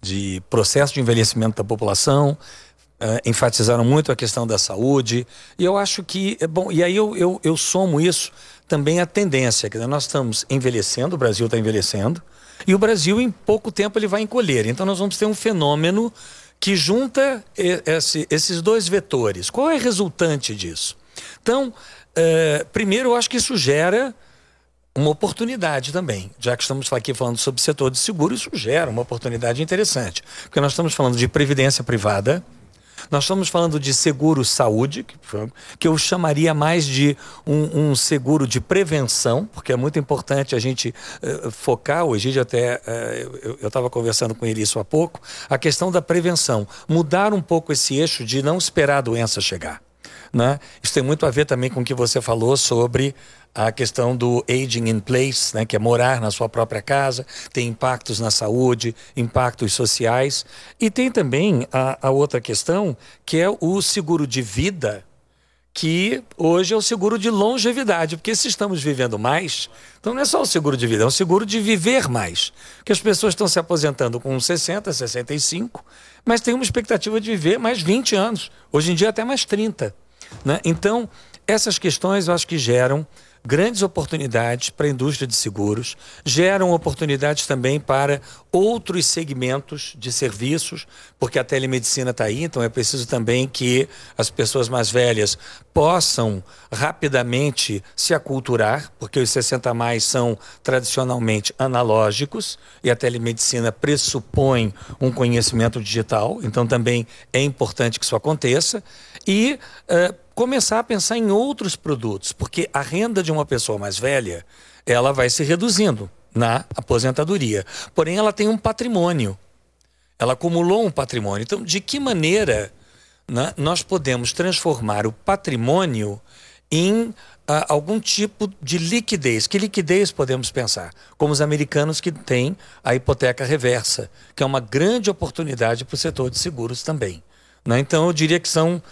de processo de envelhecimento da população, enfatizaram muito a questão da saúde, e eu acho que, bom, e aí eu somo isso também à tendência, quer dizer, nós estamos envelhecendo, o Brasil está envelhecendo, e o Brasil em pouco tempo ele vai encolher, então nós vamos ter um fenômeno que junta esses dois vetores. Qual é a resultante disso? Então, primeiro eu acho que isso gera uma oportunidade também, já que estamos aqui falando sobre o setor de seguro, isso gera uma oportunidade interessante, porque nós estamos falando de previdência privada, nós estamos falando de seguro-saúde, que eu chamaria mais de um seguro de prevenção, porque é muito importante a gente focar, o Egídio até, eu estava conversando com ele isso há pouco, a questão da prevenção, mudar um pouco esse eixo de não esperar a doença chegar, né? Isso tem muito a ver também com o que você falou sobre a questão do aging in place, né, que é morar na sua própria casa, tem impactos na saúde, impactos sociais, e tem também a outra questão, que é o seguro de vida, que hoje é o seguro de longevidade, porque se estamos vivendo mais, então não é só o seguro de vida, é o seguro de viver mais, porque as pessoas estão se aposentando com 60, 65, mas tem uma expectativa de viver mais 20 anos, hoje em dia até mais 30, né? Então, essas questões eu acho que geram grandes oportunidades para a indústria de seguros, geram oportunidades também para outros segmentos de serviços, porque a telemedicina está aí, então é preciso também que as pessoas mais velhas possam rapidamente se aculturar, porque os 60 a mais são tradicionalmente analógicos e a telemedicina pressupõe um conhecimento digital, então também é importante que isso aconteça e começar a pensar em outros produtos, porque a renda de uma pessoa mais velha, ela vai se reduzindo na aposentadoria. Porém, ela tem um patrimônio. Ela acumulou um patrimônio. Então, de que maneira, né, nós podemos transformar o patrimônio em algum tipo de liquidez? Que liquidez podemos pensar? Como os americanos que têm a hipoteca reversa, que é uma grande oportunidade para o setor de seguros também. Então, eu diria que são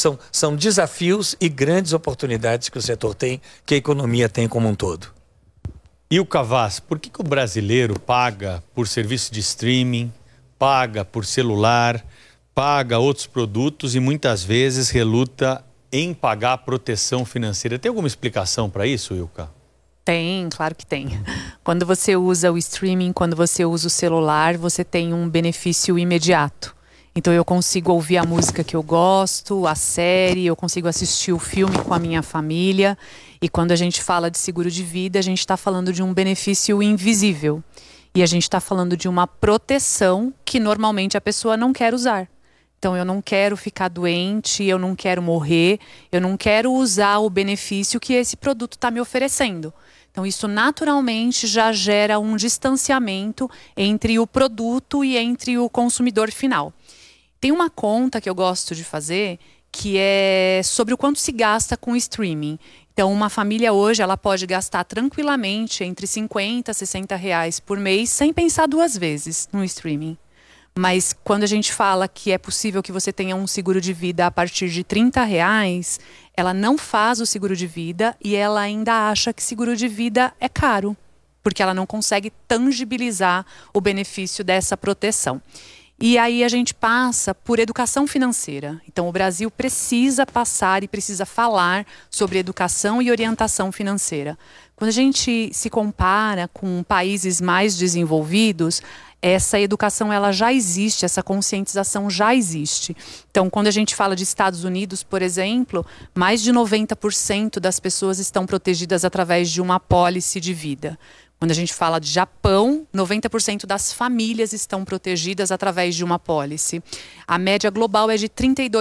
desafios e grandes oportunidades que o setor tem, que a economia tem como um todo. E o Cavaz, por que o brasileiro paga por serviço de streaming, paga por celular, paga outros produtos e muitas vezes reluta em pagar a proteção financeira? Tem alguma explicação para isso, Ilka? Tem, claro que tem. Quando você usa o streaming, quando você usa o celular, você tem um benefício imediato. Então eu consigo ouvir a música que eu gosto, a série, eu consigo assistir o filme com a minha família. E quando a gente fala de seguro de vida, a gente está falando de um benefício invisível. E a gente está falando de uma proteção que normalmente a pessoa não quer usar. Então eu não quero ficar doente, eu não quero morrer, eu não quero usar o benefício que esse produto está me oferecendo. Então isso naturalmente já gera um distanciamento entre o produto e entre o consumidor final. Tem uma conta que eu gosto de fazer que é sobre o quanto se gasta com streaming. Então, uma família hoje ela pode gastar tranquilamente entre 50 a 60 reais por mês sem pensar duas vezes no streaming. Mas quando a gente fala que é possível que você tenha um seguro de vida a partir de 30 reais, ela não faz o seguro de vida e ela ainda acha que seguro de vida é caro, porque ela não consegue tangibilizar o benefício dessa proteção. E aí a gente passa por educação financeira. Então o Brasil precisa passar e precisa falar sobre educação e orientação financeira. Quando a gente se compara com países mais desenvolvidos, essa educação ela já existe, essa conscientização já existe. Então, quando a gente fala de Estados Unidos, por exemplo, mais de 90% das pessoas estão protegidas através de uma apólice de vida. Quando a gente fala de Japão, 90% das famílias estão protegidas através de uma apólice. A média global é de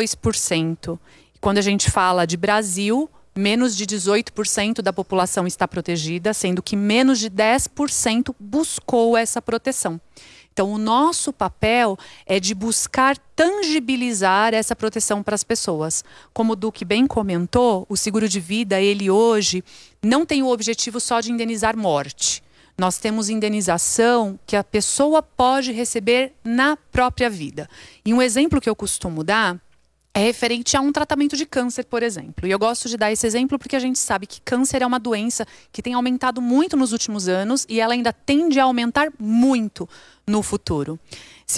32%. Quando a gente fala de Brasil, menos de 18% da população está protegida, sendo que menos de 10% buscou essa proteção. Então, o nosso papel é de buscar tangibilizar essa proteção para as pessoas. Como o Duque bem comentou, o seguro de vida, ele hoje não tem o objetivo só de indenizar morte. Nós temos indenização que a pessoa pode receber na própria vida. E um exemplo que eu costumo dar é referente a um tratamento de câncer, por exemplo. E eu gosto de dar esse exemplo porque a gente sabe que câncer é uma doença que tem aumentado muito nos últimos anos e ela ainda tende a aumentar muito no futuro.